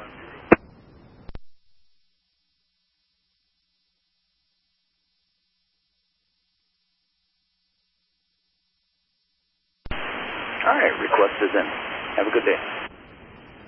All right, request is in. Have a good day.